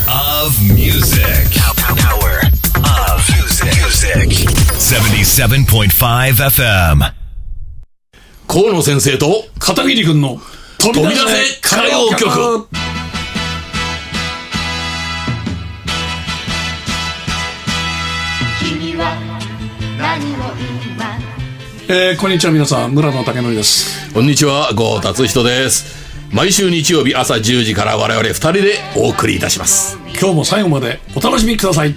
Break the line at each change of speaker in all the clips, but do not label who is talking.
of music. Power of music. 77.5 FM.
河野先生と
片桐君の
飛び出せ歌謡曲。
君は何を今
こんにちは皆さん、村野武則です。
こんにちは、郷達人です。毎週日曜日朝10時から我々2人でお送りいたします。
今日も最後までお楽しみください。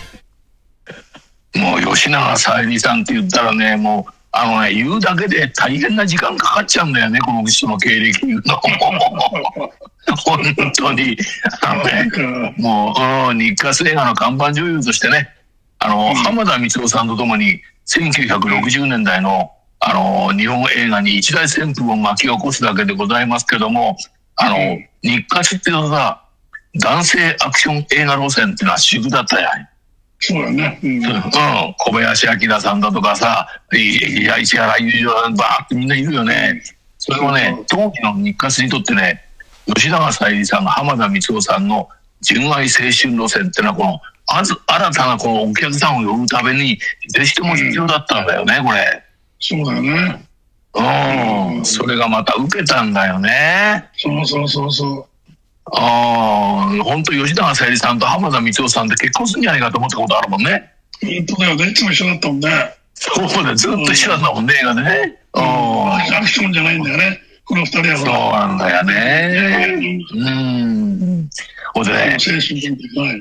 もう吉永小百合さんって言ったらね、もう言うだけで大変な時間かかっちゃうんだよね、この人の経歴言うの。本当にもう日活映画の看板女優としてね、浜田光夫さんとともに1960年代の日本映画に一大旋風を巻き起こすだけでございますけども、日活っていうのは男性アクション映画路線っていうのは主流だったやん。
そうだね。
小林明さんだとかさ、石原裕次郎さん、バーってみんないるよね。それをね、当時の日活にとってね、吉永小百合さんが浜田光夫さんの純愛青春路線っていうのは、この新たなこのお客さんを呼ぶためにぜひとも必要だったんだよね、これ。
そうだよね。
それがまた受けたんだよね。
そう。
本当吉永小百合さんと浜田光夫さんって結婚するんじゃないかと思ったことあるもんね。
本当だよね。いつも一緒だったもんね。
そうだ、ずっと一緒だったもんね、映画でね。
アクションじゃないんだよね、この二人は。
そうなんだよね。ほんでね、
青春文化ない。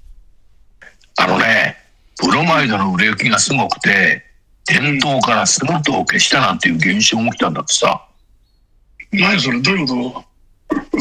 ブロマイドの売れ行きがすごくて、店頭から姿を消したなんていう現象が起きたんだってさ。
何それ、どういうこと？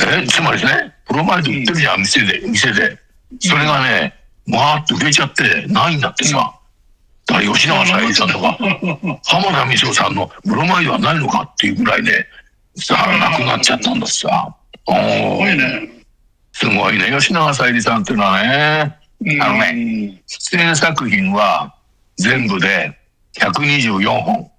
つまりね、ブロマイド売ってるじゃん、店で。それがね、わーっと売れちゃってないんだってさ。だから吉永小百合さんとか、浜田光夫さんのブロマイドはないのかっていうぐらいね、さあ、なくなっちゃったんだってさ。
すごいね。
すごいね、吉永小百合さんっていうのはね、出演作品は全部で124本。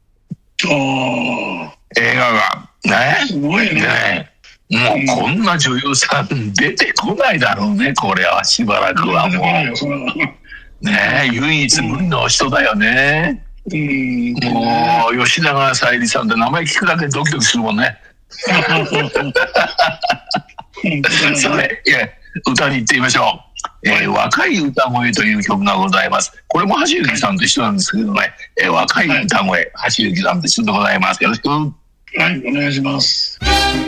映画が。ね。
すごいね。
もうこんな女優さん出てこないだろうね、これはしばらくはもう。ねえ、唯一無二の人だよね。もう、吉永小百合さんって名前聞くだけでドキドキするもんね。それ、歌に行ってみましょう。若い歌声という曲がございます。これも橋幸さんと一緒なんですけどね、若い歌声、橋幸さんと一緒でございます。よろしく。
はい、お願いします。